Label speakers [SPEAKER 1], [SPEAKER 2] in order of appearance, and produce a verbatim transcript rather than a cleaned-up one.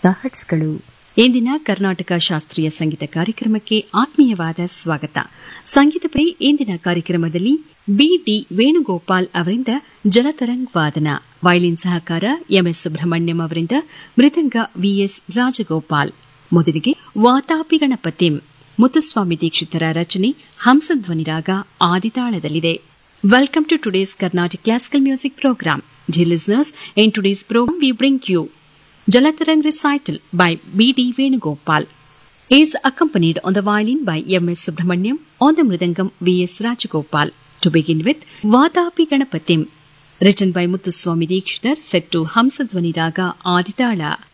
[SPEAKER 1] ಹರ್ಟ್ಸ್ಗಳು.
[SPEAKER 2] ಇಂದಿನ ಕರ್ನಾಟಕ ಶಾಸ್ತ್ರೀಯ ಸಂಗೀತ ಕಾರ್ಯಕ್ರಮಕ್ಕೆ ಆತ್ಮೀಯವಾದ ಸ್ವಾಗತ. ಸಂಗೀತ ಪ್ರಿಯ ಇಂದಿನ ಕಾರ್ಯಕ್ರಮದಲ್ಲಿ ಬಿಡಿ ವೇಣುಗೋಪಾಲ್ ಅವರಿಂದ ಜಲತರಂಗ್ ವಾದನ, ವಯಲಿನ್ ಸಹಕಾರ ಎಂಎಸ್ ಸುಬ್ರಹ್ಮಣ್ಯಂ ಅವರಿಂದ ಮೃದಂಗ ವಿಎಸ್ ರಾಜಗೋಪಾಲ್. ಮೊದಲಿಗೆ ವಾತಾಪಿ ಗಣಪತಿಂ, ಮುತ್ತುಸ್ವಾಮಿ ದೀಕ್ಷಿತರ ರಚನೆ, ಹಂಸಧ್ವನಿ ರಾಗ ಆದಿತಾಳದಲ್ಲಿದೆ. Welcome to today's Carnatic Classical Music Program. Dear listeners, in today's program we bring you Jalatarang Recital by B D Venugopal. He is accompanied on the violin by M S Subramaniam, on the mridangam V S Rajagopal. To begin with, Vadapi Ganapatim, written by Muthuswami Dikshitar, set to Hamsadvani Raga Aditala.